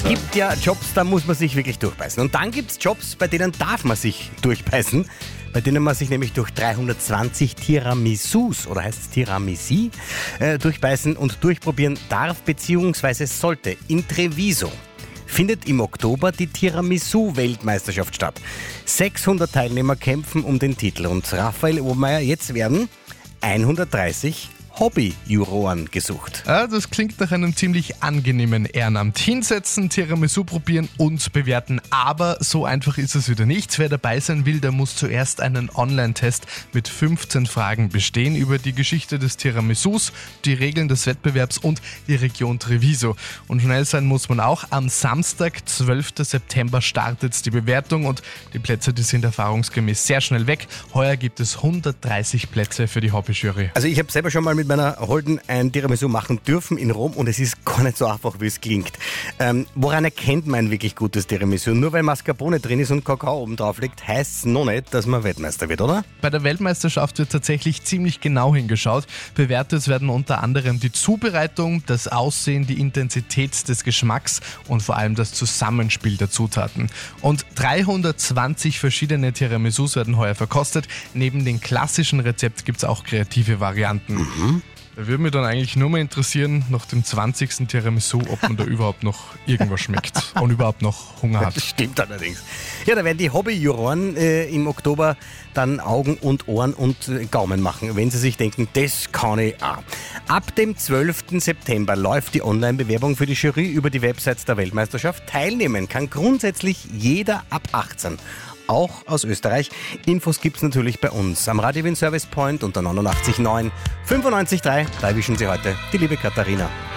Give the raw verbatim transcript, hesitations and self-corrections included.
Es gibt ja Jobs, da muss man sich wirklich durchbeißen. Und dann gibt es Jobs, bei denen darf man sich durchbeißen. Bei denen man sich nämlich durch dreihundertzwanzig Tiramisus, oder heißt es Tiramisi, äh, durchbeißen und durchprobieren darf bzw. sollte. In Treviso findet im Oktober die Tiramisu-Weltmeisterschaft statt. sechshundert Teilnehmer kämpfen um den Titel. Und Raphael Obermeier, jetzt werden hundertdreißig Hobby-Juroren gesucht. Ja, das klingt nach einem ziemlich angenehmen Ehrenamt. Hinsetzen, Tiramisu probieren und bewerten. Aber so einfach ist es wieder nicht. Wer dabei sein will, der muss zuerst einen Online-Test mit fünfzehn Fragen bestehen über die Geschichte des Tiramisus, die Regeln des Wettbewerbs und die Region Treviso. Und schnell sein muss man auch. Am Samstag, zwölften September, startet die Bewertung und die Plätze, die sind erfahrungsgemäß sehr schnell weg. Heuer gibt es hundertdreißig Plätze für die Hobbyjury. Also ich habe selber schon mal mit meiner Holden ein Tiramisu machen dürfen in Rom und es ist gar nicht so einfach, wie es klingt. Ähm, woran erkennt man ein wirklich gutes Tiramisu? Nur weil Mascarpone drin ist und Kakao oben drauf liegt, heißt es noch nicht, dass man Weltmeister wird, oder? Bei der Weltmeisterschaft wird tatsächlich ziemlich genau hingeschaut. Bewertet werden unter anderem die Zubereitung, das Aussehen, die Intensität des Geschmacks und vor allem das Zusammenspiel der Zutaten. Und dreihundertzwanzig verschiedene Tiramisus werden heuer verkostet. Neben dem klassischen Rezept gibt es auch kreative Varianten. Mhm. Da würde mich dann eigentlich nur mal interessieren, nach dem zwanzigsten Tiramisu, ob man da überhaupt noch irgendwas schmeckt und überhaupt noch Hunger hat. Das stimmt allerdings. Ja, da werden die Hobbyjuroren äh, im Oktober dann Augen und Ohren und äh, Gaumen machen, wenn sie sich denken, das kann ich auch. Ab dem zwölften September läuft die Online-Bewerbung für die Jury über die Website der Weltmeisterschaft. Teilnehmen kann grundsätzlich jeder ab achtzehn. Auch aus Österreich. Infos gibt's natürlich bei uns am Radio Wien Service Point unter neunundachtzig Komma neun, fünfundneunzig Komma drei. Da erwischen Sie heute die liebe Katharina.